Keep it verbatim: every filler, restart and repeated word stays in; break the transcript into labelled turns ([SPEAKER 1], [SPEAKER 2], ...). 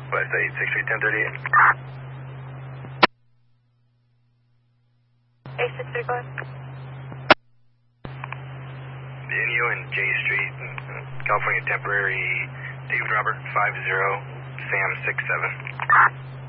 [SPEAKER 1] West eight six three ten thirty-eight.
[SPEAKER 2] eight six three, go ahead.
[SPEAKER 1] Inyo and J Street, California temporary, David Robert, five zero, Sam six seven.